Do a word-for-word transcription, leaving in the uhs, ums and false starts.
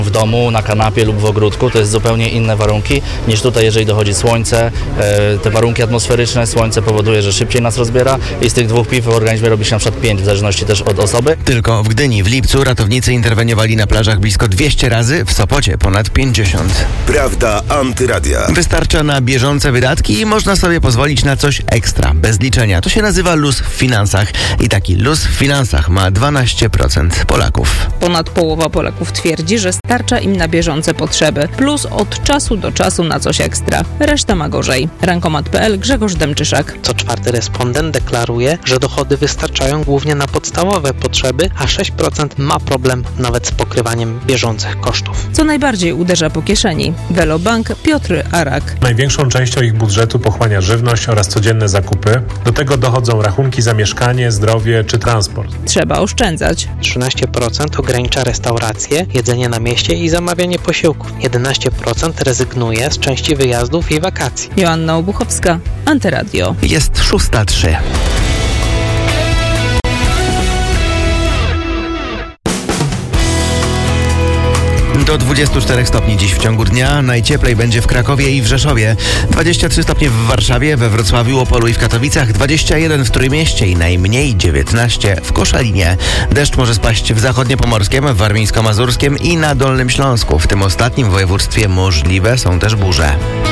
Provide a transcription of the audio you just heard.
w domu, na kanapie lub w ogródku. To jest zupełnie inne warunki niż tutaj, jeżeli dochodzi słońce. Te warunki atmosferyczne, słońce powoduje, że szybciej nas rozbiera i z tych dwóch piw w organizmie robi się na przykład pięć, w zależności też od osoby. Tylko w Gdyni w lipcu ratownicy interweniowali na plażach blisko dwieście razy, w Sopocie ponad pięćdziesiąt. Prawda Antyradia. Wystarcza na bieżące wydatki i można sobie pozwolić na coś ekstra, bez liczenia. To się nazywa luz w finansach i taki luz w finansach ma dwanaście procent Polaków. Ponad połowa Polaków twierdzi, że starcza im na bieżące potrzeby, plus od czasu do czasu na coś ekstra. Reszta ma gorzej. Rankomat kropka p l, Grzegorz Dęczyszak. Co czwarty respondent deklaruje, że dochody wystarczają głównie na podstawowe potrzeby, a sześć procent ma problem nawet z pokrywaniem bieżących kosztów. Co najbardziej uderza po kieszeni? Velobank, Piotr Arak. Największą częścią ich budżetu pochłania żywność oraz codzienne zakupy. Do tego dochodzą rachunki za mieszkanie, zdrowie czy transport. Trzeba oszczędzać. trzynaście procent ogranicza restauracje, jedzenie na mieście i zamawianie posiłków. jedenaście procent rezygnuje z części wyjazdów i wakacji. Joanna Obuchowska, Antyradio. Jest szósta trzy. Do dwudziestu czterech stopni dziś w ciągu dnia. Najcieplej będzie w Krakowie i w Rzeszowie. dwadzieścia trzy stopnie w Warszawie, we Wrocławiu, Opolu i w Katowicach. dwadzieścia jeden w Trójmieście i najmniej dziewiętnaście w Koszalinie. Deszcz może spaść w zachodniopomorskiem, w warmińsko-mazurskim i na Dolnym Śląsku. W tym ostatnim województwie możliwe są też burze.